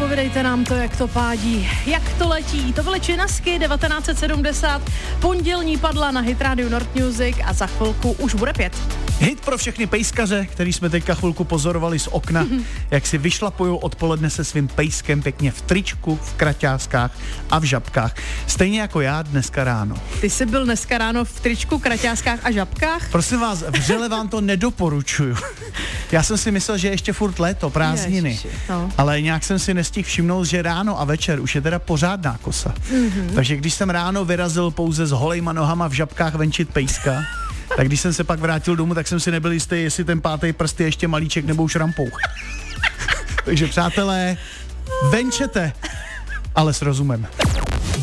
povídejte nám to, jak to pádí, jak to letí. To byly Činasky 1970, pondělní padla na Hit Radio North Music a za chvilku už bude 5. Hit pro všechny pejskaře, který jsme teďka chvilku pozorovali z okna, jak si vyšlapujou odpoledne se svým pejskem pěkně v tričku, v kraťáskách a v žabkách. Stejně jako já dneska ráno. Ty jsi byl dneska ráno v tričku, kraťáskách a žabkách? Prosím vás, vřele vám to nedoporučuju. Já jsem si myslel, že ještě furt léto, prázdniny. Ježiši, no. Ale nějak jsem si nestihl všimnout, že ráno a večer už je teda pořádná kosa. Takže když jsem ráno vyrazil pouze s holejma nohama v žabkách venčit pejska, tak když jsem se pak vrátil domů, tak jsem si nebyl jistý, jestli ten pátý prst je ještě malíček nebo už rampou. Takže přátelé, venčete, ale s rozumem.